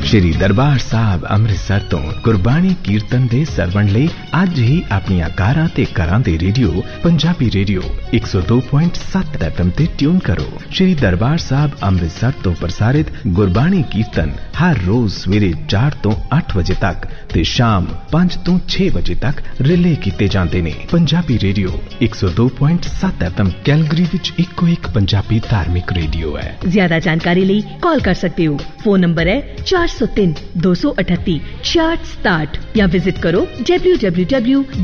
श्री दरबार साहब अमृतसर तो गुरबाणी कीर्तन दे सरवण लई अज ही अपनी कारां ते घरां दे रेडियो पंजाबी रेडियो 102.7 FM ते ट्यून करो। श्री दरबार साहब अमृतसर तो प्रसारित गुरबाणी कीर्तन हर रोज सवेरे 4 तो 8 बजे तक ते शाम 5 तो 6 बजे तक रिले कीते जांदे ने। पंजाबी रेडियो 102.7 FM कैलगरी विच इको एक पंजाबी धार्मिक रेडियो है। ज्यादा जानकारी ਲਈ कॉल कर सकते हो। फोन नंबर है 403 238 6667 या विजिट करो www